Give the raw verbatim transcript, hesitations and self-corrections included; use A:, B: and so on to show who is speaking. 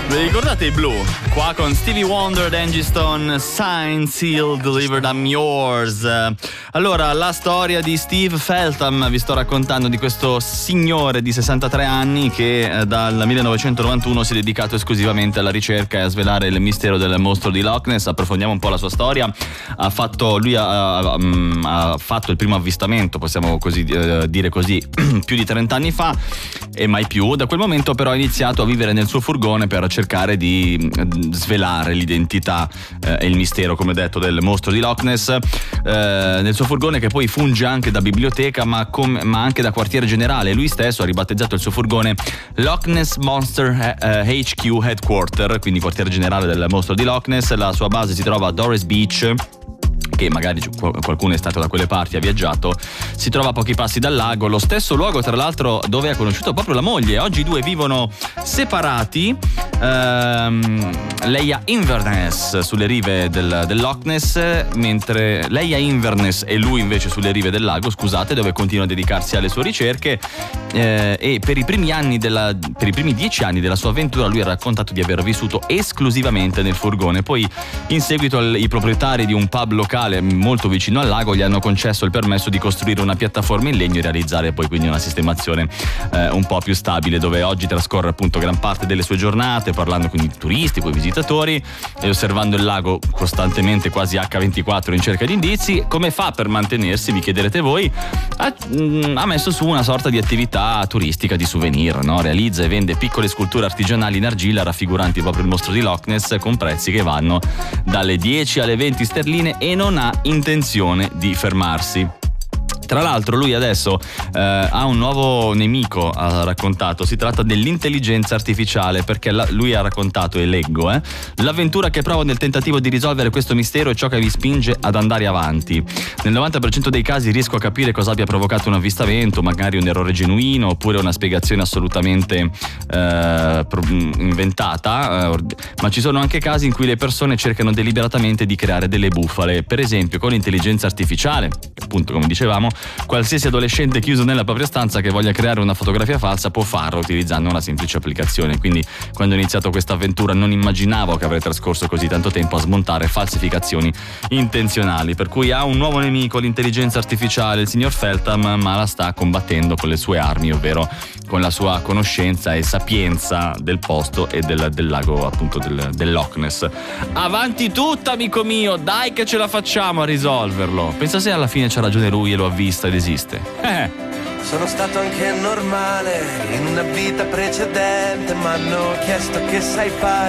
A: Vi ricordate i Blue? Qua con Stevie Wonder ed Angie Stone, Signed, Sealed, Delivered, I'm Yours. Allora, la storia di Steve Feltham, vi sto raccontando di questo signore di sessantatré anni che eh, dal millenovecentonovantuno si è dedicato esclusivamente alla ricerca e a svelare il mistero del mostro di Loch Ness. Approfondiamo un po' la sua storia. Ha fatto, lui ha, ha, ha fatto il primo avvistamento, possiamo così eh, dire così, più di trenta anni fa e mai più. Da quel momento però ha iniziato a vivere nel suo furgone per cercare di svelare l'identità eh, e il mistero, come detto, del mostro di Loch Ness, eh, nel suo furgone, che poi funge anche da biblioteca ma, com- ma anche da quartiere generale. Lui stesso ha ribattezzato il suo furgone Loch Ness Monster eh, H Q Headquarter, quindi quartiere generale del mostro di Loch Ness. La sua base si trova a Doris Beach, che magari qualcuno è stato da quelle parti, ha viaggiato. Si trova a pochi passi dal lago, lo stesso luogo tra l'altro dove ha conosciuto proprio la moglie. Oggi i due vivono separati. ehm, lei a Inverness, sulle rive del, del Loch Ness, mentre lei a Inverness e lui invece sulle rive del lago, scusate, dove continua a dedicarsi alle sue ricerche. eh, e per i primi anni della, per i primi dieci anni della sua avventura lui ha raccontato di aver vissuto esclusivamente nel furgone. Poi in seguito il, i proprietari di un pub locale molto vicino al lago gli hanno concesso il permesso di costruire una piattaforma in legno e realizzare poi quindi una sistemazione eh, un po' più stabile, dove oggi trascorre appunto gran parte delle sue giornate parlando con i turisti, con i visitatori e osservando il lago costantemente, quasi acca ventiquattro, in cerca di indizi. Come fa per mantenersi, vi chiederete voi? Ha, mh, ha messo su una sorta di attività turistica di souvenir, no? Realizza e vende piccole sculture artigianali in argilla raffiguranti proprio il mostro di Loch Ness, con prezzi che vanno dalle dieci alle venti sterline, e non ha intenzione di fermarsi. Tra l'altro lui adesso eh, ha un nuovo nemico, ha raccontato. Si tratta dell'intelligenza artificiale, perché la, lui ha raccontato, e leggo, eh, l'avventura che provo nel tentativo di risolvere questo mistero è ciò che vi spinge ad andare avanti. Nel novanta per cento dei casi riesco a capire cosa abbia provocato un avvistamento, magari un errore genuino oppure una spiegazione assolutamente eh, inventata, eh, ma ci sono anche casi in cui le persone cercano deliberatamente di creare delle bufale. Per esempio con l'intelligenza artificiale, appunto, come dicevamo, qualsiasi adolescente chiuso nella propria stanza che voglia creare una fotografia falsa può farlo utilizzando una semplice applicazione. Quindi quando ho iniziato questa avventura non immaginavo che avrei trascorso così tanto tempo a smontare falsificazioni intenzionali. Per cui ha un nuovo nemico, l'intelligenza artificiale, il signor Feltham, ma la sta combattendo con le sue armi, ovvero con la sua conoscenza e sapienza del posto e del, del lago, appunto del, del Loch Ness. Avanti tutta, amico mio, dai che ce la facciamo a risolverlo. Pensa se alla fine c'ha ragione lui e lo ha vista ed esiste. Eh.
B: Sono stato anche normale in una vita precedente, ma hanno chiesto che sai fare.